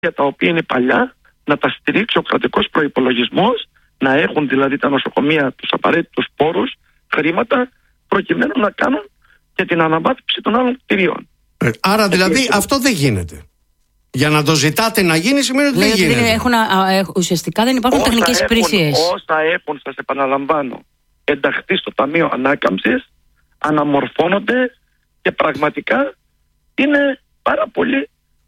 τα οποία είναι παλιά, να τα στηρίξει ο κρατικός προϋπολογισμός, να έχουν δηλαδή τα νοσοκομεία τους απαραίτητους πόρους, χρήματα, προκειμένου να κάνουν και την αναβάθμιση των άλλων κτηρίων. Άρα δηλαδή αυτό δεν γίνεται. Για να το ζητάτε να γίνει σημαίνει ότι δεν γίνεται. Ουσιαστικά δεν υπάρχουν τεχνικές υπηρεσίες. Όσα έχουν, σας επαναλαμβάνω, ενταχθεί στο Ταμείο Ανάκαμψης, αναμορφώνονται και πραγματικά είναι πάρα πολύ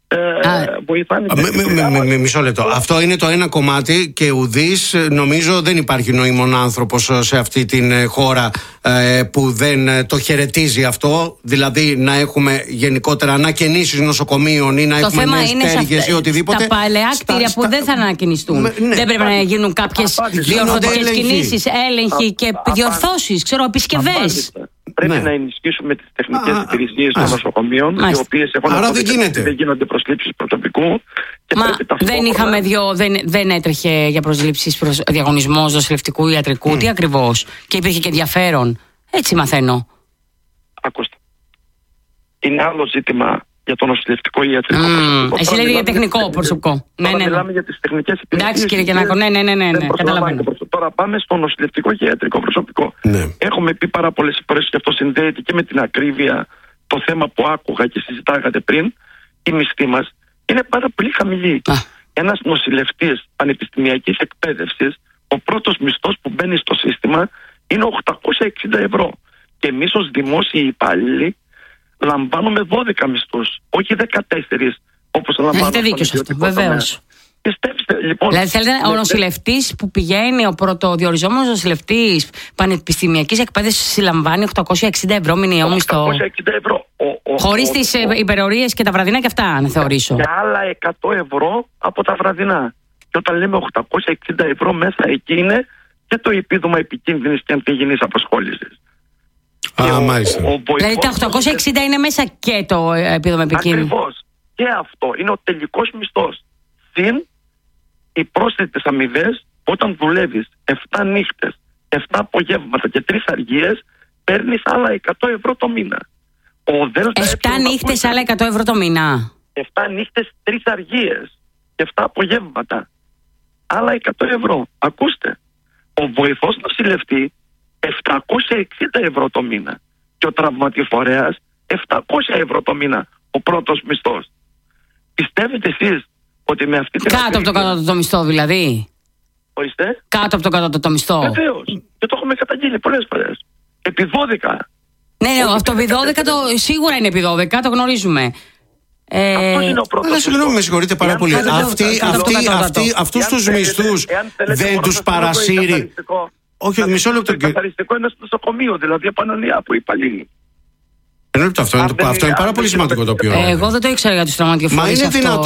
βοηθάνε. Μισό λεπτό. Αυτό είναι το ένα κομμάτι και ουδής νομίζω δεν υπάρχει νοήμων άνθρωπος σε αυτή την χώρα που δεν το χαιρετίζει αυτό. Δηλαδή να έχουμε γενικότερα ανακαινήσεις νοσοκομείων ή να έχουμε νέες πτέρυγες ή οτιδήποτε. Τα παλαιά κτίρια που δεν θα ανακαινιστούν. Δεν πρέπει να γίνουν κάποιες διορθωτικές κινήσεις, έλεγχοι και διορθώσεις, επισκευές. Πρέπει να ενισχύσουμε τις τεχνικές υπηρεσίες των νοσοκομείων, οι οποίες δεν γίνονται προσλήψεις προσωπικού. Δεν έτρεχε για προσλήψεις διαγωνισμός νοσηλευτικού ιατρικού. Τι ακριβώς? Και υπήρχε και ενδιαφέρον. Έτσι μαθαίνω. Ακούστε. Είναι άλλο ζήτημα για το νοσηλευτικό ιατρικό προσωπικό. Εσύ λέτε για τεχνικό προσωπικό. Μιλάμε για τις τεχνικές υπηρεσίες. Εντάξει κύριε Γιαννάκο, ναι. Καταλαβαίνω. Τώρα πάμε στο νοσηλευτικό και ιατρικό προσωπικό. Έχουμε πει πάρα πολλές φορές και αυτό συνδέεται και με την ακρίβεια. Το θέμα που άκουγα και συζητάγατε πριν, η μισθή μας είναι πάρα πολύ χαμηλή. Ένας νοσηλευτής πανεπιστημιακής εκπαίδευσης, ο πρώτος μισθός που μπαίνει στο σύστημα είναι 860 ευρώ. Και εμείς ως δημόσιοι υπάλληλοι λαμβάνουμε 12 μισθούς, όχι 14 όπως λαμβάνουμε. Έχετε δίκιο σε αυτό, βεβαίως. Πιστέψτε, λοιπόν. Δηλαδή θέλετε ο νοσηλευτής που πηγαίνει, ο πρωτοδιοριζόμενος νοσηλευτής πανεπιστημιακής εκπαίδευσης συλλαμβάνει 860 ευρώ μηνιαίο μισθό. 860 ευρώ. Χωρίς τις υπερορίες και τα βραδινά και αυτά, αν θεωρήσω. Και άλλα 100 ευρώ από τα βραδινά. Και όταν λέμε 860 ευρώ, μέσα εκεί είναι και το επίδομα επικίνδυνης και αντιγενής απασχόλησης. Δηλαδή τα 860 είναι μέσα και το επίδομα επικίνδυνης. Ακριβώς. Και αυτό είναι ο τελικός μισθός. Συν οι πρόσθετες αμοιβές, όταν δουλεύεις 7 νύχτες, 7 απογεύματα και 3 αργίες, παίρνεις άλλα 100 ευρώ το μήνα. 7 νύχτες, άλλα 100 ευρώ το μήνα. 7 νύχτες, 3 αργίες και 7 απογεύματα, άλλα 100 ευρώ. Ακούστε, ο βοηθός νοσηλευτή 760 ευρώ το μήνα και ο τραυματιφορέας 700 ευρώ το μήνα, ο πρώτος μισθός. Πιστεύετε εσείς ότι με αυτή την κάτω από το κατώτατο μισθό δηλαδή? Ορίστε. Κάτω από το κατώτατο μισθό. Βεβαίως. Και το έχουμε καταγγείλει πολλές φορές. Επί 12. Ναι, αυτό επί 12 σίγουρα είναι επί 12, το γνωρίζουμε. Αυτό είναι ο πρώτος. Συγγνώμη, με συγχωρείτε πάρα πολύ. Αυτούς τους μισθούς δεν τους παρασύρει? Όχι, μισό λεπτό. Το καθαριστικό είναι στο νοσοκομείο, δηλαδή επαναλία που υπαλλήλοι. Αυτό είναι πάρα πολύ σημαντικό το οποίο. Εγώ δεν το ήξερα για τους τραυματιοφορείς.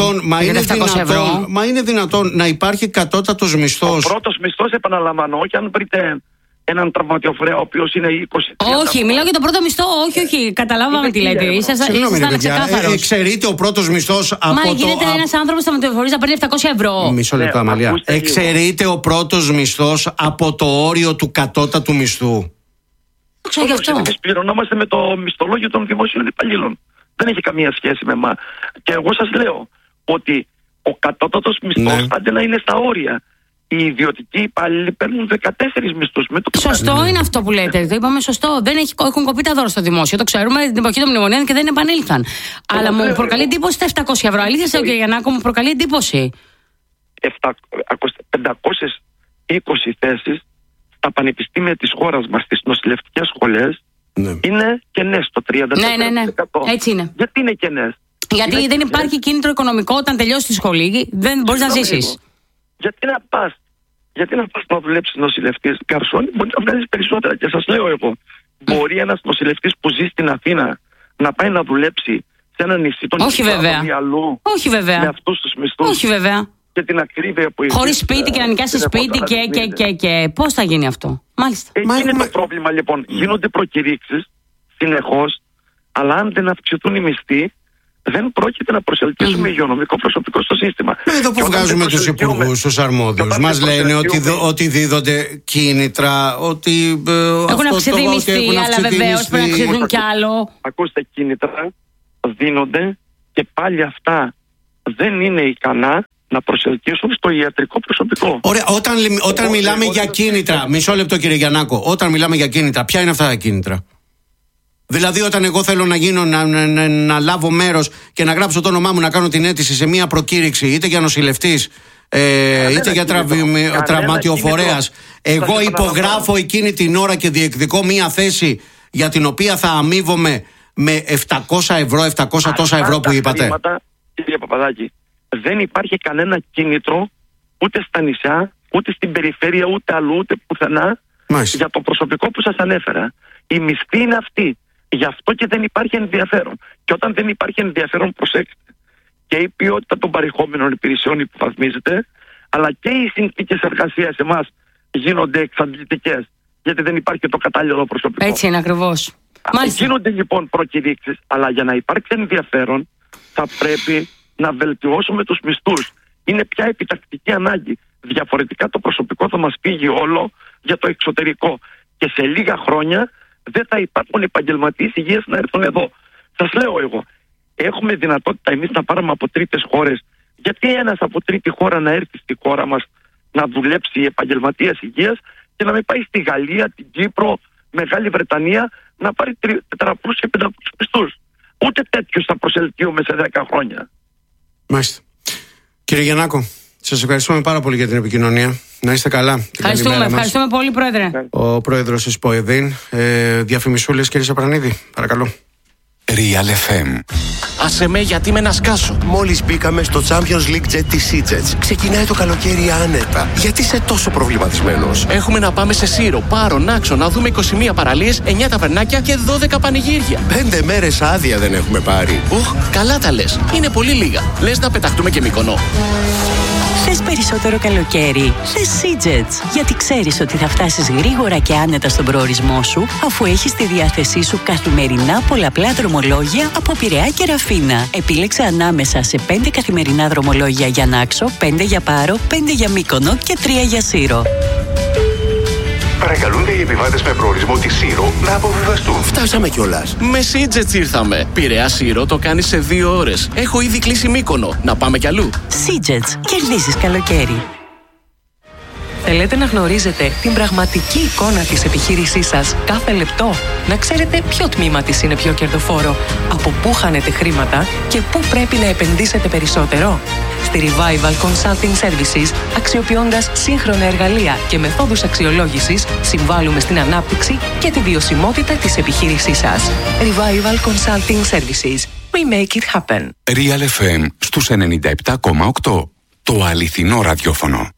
Μα είναι δυνατόν να υπάρχει κατώτατος μισθός? Ο πρώτος μισθός, επαναλαμβάνω, όχι αν βρείτε έναν τραυματιοφορέα ο οποίος είναι 20. Όχι, μιλάω για τον πρώτο μισθό. Όχι, καταλάβαμε τι λέτε. Ήσασταν ξεκάθαρος. Εξαιρείται ο πρώτος μισθός από το. Μα γίνεται ένας άνθρωπος τραυματιοφορής να παίρνει 700 ευρώ. Μισό λεπτό, Αμαλία. Εξαιρείται ο πρώτος μισθός από το όριο του κατώτατου μισθού. Εμείς πληρωνόμαστε με το μισθολόγιο των δημοσίων υπαλλήλων. Δεν έχει καμία σχέση με εμάς. Και εγώ σας λέω ότι ο κατώτατος μισθός άντε να είναι στα όρια. Οι ιδιωτικοί υπάλληλοι παίρνουν 14 μισθούς. Σωστό είναι αυτό που λέτε. Το είπαμε σωστό. Έχουν κοπεί τα δώρα στο δημόσιο. Το ξέρουμε την εποχή των μνημονίων και δεν επανήλθαν. Αλλά μου προκαλεί εντύπωση τα 700 ευρώ. Αλήθεια, κύριε Γιαννάκο, μου προκαλεί εντύπωση. 520 θέσεις στα πανεπιστήμια της χώρας μας, στις νοσηλευτικές σχολές, είναι κενές το 30%. Ναι. Έτσι είναι. Γιατί είναι κενές? Γιατί δεν υπάρχει κίνητρο οικονομικό όταν τελειώσει τη σχολή, δεν μπορείς να ζήσεις. Γιατί να πας να δουλέψεις νοσηλευτής? Καρσόνι μπορεί να βγάλεις περισσότερα. Και σας λέω εγώ, μπορεί ένας νοσηλευτής που ζει στην Αθήνα να πάει να δουλέψει σε ένα νησί των αλλού? Όχι βέβαια. Με αυτούς τους μισθούς? Όχι βέβαια. Και την ακρίβεια που χωρίς σπίτι και να νοικιάσει σπίτι και πώς θα γίνει αυτό? Μάλιστα. Εκεί είναι το πρόβλημα λοιπόν. Γίνονται προκηρύξεις συνεχώς, αλλά αν δεν αυξηθούν οι μισθοί, δεν πρόκειται να προσελκύσουμε υγειονομικό προσωπικό στο σύστημα. Εδώ που βγάζουμε τους υπουργούς, τους αρμόδιους, μας λένε ότι δίδονται κίνητρα, ότι έχουν αυξηθεί μισθοί, αλλά βεβαίως πρέπει να αυξηθούν κι άλλο. Ακούστε, κίνητρα δίνονται και πάλι αυτά δεν είναι ικανά να προσελκύσουν στο ιατρικό προσωπικό. Ωραία, όταν μιλάμε για κίνητρα, μισό λεπτό κύριε Γιαννάκο, όταν μιλάμε για κίνητρα, ποια είναι αυτά τα κίνητρα? Δηλαδή, όταν εγώ θέλω να γίνω, να λάβω μέρος και να γράψω το όνομά μου, να κάνω την αίτηση σε μια προκήρυξη, είτε για νοσηλευτής, είτε για τραυματιοφορέας, εγώ υπογράφω εκείνη την ώρα και διεκδικώ μια θέση για την οποία θα αμείβομαι με 700 ευρώ, 700 τόσα ευρώ που είπατε. Χρήματα, κύριε Παπαδάκη, δεν υπάρχει κανένα κίνητρο ούτε στα νησιά, ούτε στην περιφέρεια, ούτε αλλού, ούτε πουθενά, για το προσωπικό που σας ανέφερα. Η μισθή είναι αυτή. Γι' αυτό και δεν υπάρχει ενδιαφέρον. Και όταν δεν υπάρχει ενδιαφέρον, προσέξτε, και η ποιότητα των παρεχόμενων υπηρεσιών υποβαθμίζεται, αλλά και οι συνθήκες εργασίας εμάς γίνονται εξαντλητικές, γιατί δεν υπάρχει το κατάλληλο προσωπικό. Έτσι είναι ακριβώς. Γίνονται λοιπόν προκηρύξεις, αλλά για να υπάρξει ενδιαφέρον θα πρέπει να βελτιώσουμε τους μισθούς. Είναι πια επιτακτική ανάγκη. Διαφορετικά το προσωπικό θα μας φύγει όλο για το εξωτερικό. Και σε λίγα χρόνια δεν θα υπάρχουν επαγγελματίες υγείας να έρθουν εδώ. Σας λέω εγώ, έχουμε δυνατότητα εμείς να πάρουμε από τρίτες χώρες. Γιατί ένας από τρίτη χώρα να έρθει στη χώρα μας να δουλέψει επαγγελματίας υγείας και να μην πάει στη Γαλλία, την Κύπρο, Μεγάλη Βρετανία να πάρει 400 και 500 μισθούς. Ούτε τέτοιους θα προσελκύουμε σε 10 χρόνια. Μάλιστα. Κύριε Γιαννάκο, σας ευχαριστούμε πάρα πολύ για την επικοινωνία. Να είστε καλά. Ευχαριστούμε πολύ, Πρόεδρε. Ο Πρόεδρος της ΠΟΕΔΗΝ. Διαφημισούλες, κύριε Σαπρανίδη, παρακαλώ. Real FM. Άσε με, γιατί με να σκάσω. Μόλις μπήκαμε στο Champions League Jet της Seajets. Ξεκινάει το καλοκαίρι άνετα. Γιατί είσαι τόσο προβληματισμένος? Έχουμε να πάμε σε Σύρο, Πάρο, Νάξο, να δούμε 21 παραλίες, 9 ταβερνάκια και 12 πανηγύρια. 5 μέρες άδεια δεν έχουμε πάρει. Καλά τα λες. Είναι πολύ λίγα. Λες να πεταχτούμε και Μύκονο. Θες περισσότερο καλοκαίρι? Θες Seajets. Γιατί ξέρεις ότι θα φτάσεις γρήγορα και άνετα στον προορισμό σου, αφού έχεις στη διάθεσή σου καθημερινά πολλαπλά δρομολόγια από Πειραιά και Ραφίνα. Επίλεξε ανάμεσα σε 5 καθημερινά δρομολόγια για Νάξο, 5 για Πάρο, 5 για Μύκονο και 3 για Σύρο. Παρακαλούνται οι επιβάτες με προορισμό τη Σύρο να αποβιβαστούν. Φτάσαμε κιόλας. Με Seajets ήρθαμε. Πειραιά Σύρο το κάνεις σε 2 ώρες. Έχω ήδη κλείσει Μύκονο. Να πάμε κι αλλού. Seajets. Κερδίζεις καλοκαίρι. Θέλετε να γνωρίζετε την πραγματική εικόνα της επιχείρησής σας κάθε λεπτό? Να ξέρετε ποιο τμήμα της είναι πιο κερδοφόρο, από πού χάνετε χρήματα και πού πρέπει να επενδύσετε περισσότερο? Στη Revival Consulting Services, αξιοποιώντας σύγχρονα εργαλεία και μεθόδους αξιολόγησης, συμβάλλουμε στην ανάπτυξη και τη βιωσιμότητα της επιχείρησής σας. Revival Consulting Services. We make it happen. Real FM στους 97,8. Το αληθινό ραδιόφωνο.